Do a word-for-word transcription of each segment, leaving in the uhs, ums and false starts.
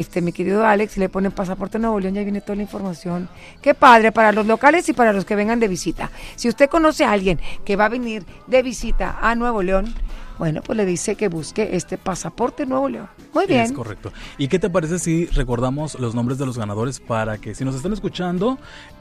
Este, mi querido Alex, le ponen Pasaporte Nuevo León, ya viene toda la información. Qué padre, para los locales y para los que vengan de visita. Si usted conoce a alguien que va a venir de visita a Nuevo León, bueno, pues le dice que busque este Pasaporte Nuevo León. Muy bien. Es correcto. ¿Y qué te parece si recordamos los nombres de los ganadores para que si nos están escuchando,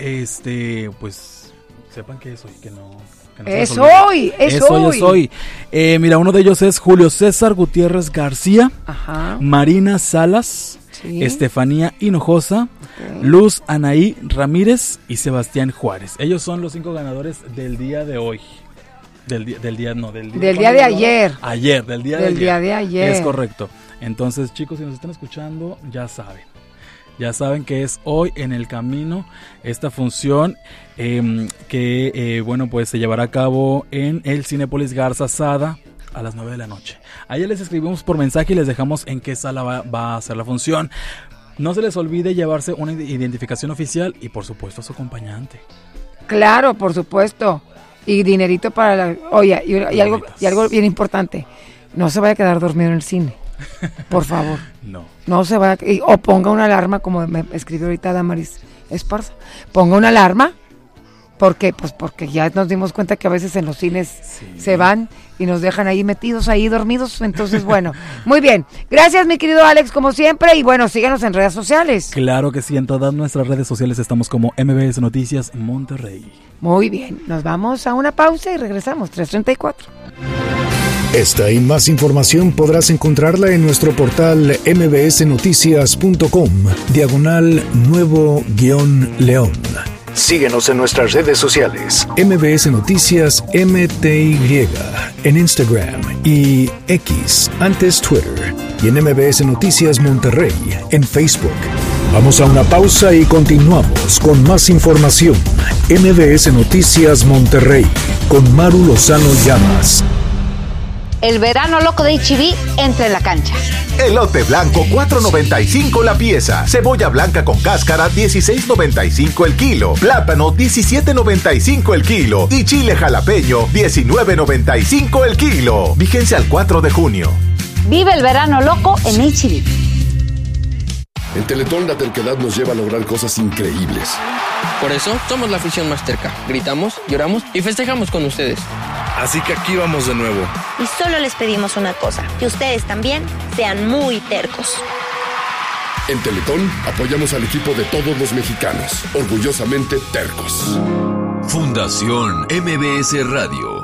este, pues sepan que es hoy, que no... Que no es hoy, es, es hoy. hoy. Es hoy. Eh, mira, uno de ellos es Julio César Gutiérrez García, Ajá. Marina Salas, sí. Estefanía Hinojosa, okay. Luz Anaí Ramírez y Sebastián Juárez. Ellos son los cinco ganadores del día de hoy. Del día, del día, no, del día, del día de ayer. Ayer, del día del de día ayer. de ayer. Es correcto. Entonces, chicos, si nos están escuchando, ya saben. Ya saben que es hoy en el camino esta función eh, que, eh, bueno, pues se llevará a cabo en el Cinépolis Garza Sada a las nueve de la noche. Ayer les escribimos por mensaje y les dejamos en qué sala va, va a ser la función. No se les olvide llevarse una identificación oficial y, por supuesto, a su acompañante. Claro, por supuesto. Y dinerito para la... Oye, y, y, algo, y algo bien importante. No se vaya a quedar dormido en el cine. Por favor. No. No se vaya... Y, o ponga una alarma, como me escribió ahorita Damaris Esparza. Ponga una alarma. ¿Por qué? Pues porque ya nos dimos cuenta que a veces en los cines sí. se van y nos dejan ahí metidos, ahí dormidos. Entonces, bueno, muy bien. Gracias, mi querido Alex, como siempre. Y bueno, síganos en redes sociales. Claro que sí, en todas nuestras redes sociales estamos como M B S Noticias Monterrey. Muy bien, nos vamos a una pausa y regresamos, tres treinta y cuatro. Esta y más información podrás encontrarla en nuestro portal mbsnoticias.com, diagonal nuevo guión león. Síguenos en nuestras redes sociales, M B S Noticias M T Y, en Instagram y X, antes Twitter, y en M B S Noticias Monterrey, en Facebook. Vamos a una pausa y continuamos con más información. M B S Noticias Monterrey, con Maru Lozano Llamas. El verano loco de H E B entra en la cancha. Elote blanco cuatro noventa y cinco la pieza. Cebolla blanca con cáscara dieciséis noventa y cinco el kilo. Plátano diecisiete noventa y cinco el kilo. Y chile jalapeño diecinueve noventa y cinco el kilo. Vigencia al cuatro de junio. Vive el verano loco en H E B. En Teletón la terquedad nos lleva a lograr cosas increíbles. Por eso somos la afición más terca. Gritamos, lloramos y festejamos con ustedes. Así que aquí vamos de nuevo. Y solo les pedimos una cosa, que ustedes también sean muy tercos. En Teletón apoyamos al equipo de todos los mexicanos, orgullosamente tercos. Fundación M B S Radio.